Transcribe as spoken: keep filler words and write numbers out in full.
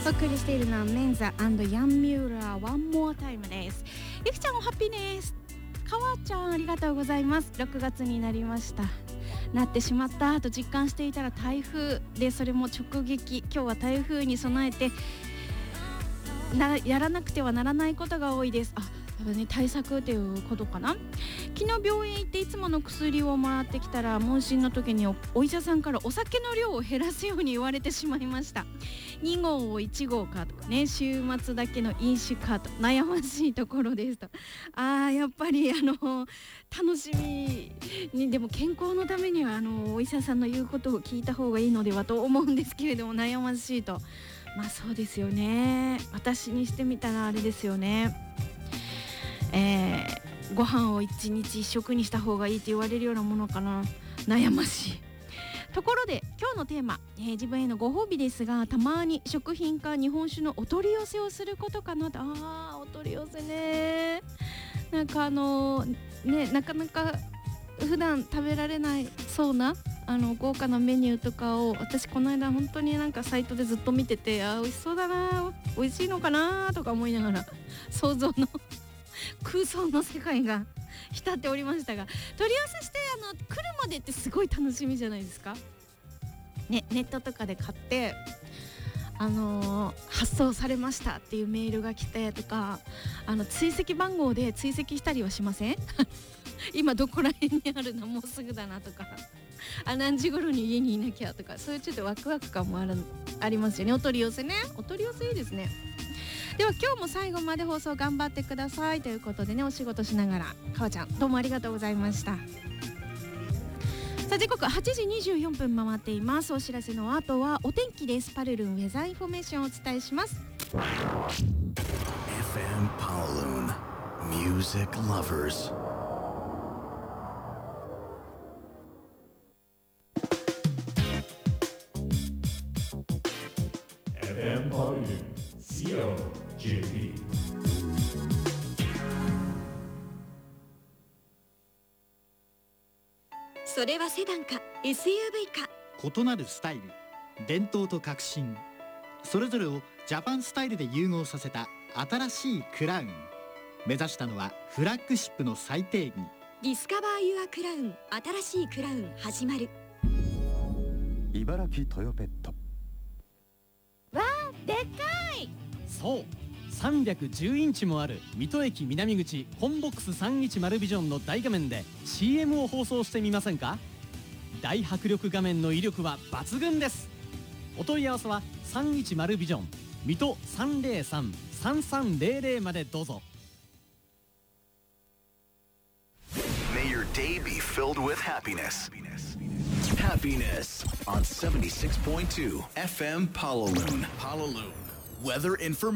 お送りしているのはメンザ&ヤンミューラーワンモアタイムです。ゆきちゃんおハッピーネス、かわちゃんありがとうございます。ろくがつになりました。なってしまったと実感していたら台風で、それも直撃。今日は台風に備えてなやらなくてはならないことが多いです。あ、多分ね、対策ということかな。昨日病院行っていつもの薬をもらってきたら、問診の時に お, お医者さんからお酒の量を減らすように言われてしまいました。に号をいち号かとかね、週末だけの飲酒かと悩ましいところですと。あーやっぱりあの楽しみに、でも健康のためにはあのお医者さんの言うことを聞いた方がいいのではと思うんですけれども、悩ましいと。まあそうですよね。私にしてみたらあれですよね、えー、ご飯を一日一食にした方がいいって言われるようなものかな。悩ましいところで、今日のテーマ、えー、自分へのご褒美ですが、たまに食品か日本酒のお取り寄せをすることかなと。あーお取り寄せね、なんかあのー、ねなかなか普段食べられないそうなあの豪華なメニューとかを、私この間本当になんかサイトでずっと見てて、あー美味しそうだな、美味しいのかなとか思いながら想像の空想の世界が浸っておりましたが、取り寄せしてあの来るまでってすごい楽しみじゃないですか、ね、ネットとかで買ってあのー、発送されましたっていうメールが来てとか、あの追跡番号で追跡したりはしません今どこら辺にあるの、もうすぐだなとか、あ何時頃に家にいなきゃとか、そういうちょっとワクワク感もあるありますよね。お取り寄せね、お取り寄せいいですね。では今日も最後まで放送頑張ってくださいということでね、お仕事しながらかわちゃんどうもありがとうございました。さあ時刻ははちじにじゅうよんぷん回っています。お知らせの後はお天気です。パルルンウェザーインフォメーションをお伝えします。 エフエム パルルン Music Lovers。 エフエム パルルン シーオージェーピー。 それはセダンか エスユーブイ か。 異なるスタイル、伝統と革新、それぞれをジャパンスタイルで融合させた新しいクラウン。目指したのはフラッグシップの最低義。 ディスカバーユアクラウン、新しいクラウン始まる。 茨城トヨペット。 わーでかい。 そうさんびゃくじゅうインチもある水戸駅南口コンボックスさんびゃくじゅうビジョンの大画面で シーエム を放送してみませんか。大迫力画面の威力は抜群です。お問い合わせはさんびゃくじゅうビジョン水戸 さんぜろさん さんさんぜろぜろ までどうぞ。 May your day be filled with happiness. Happiness on seventy-six point two エフエム Palaloon. Palaloon. Weather information.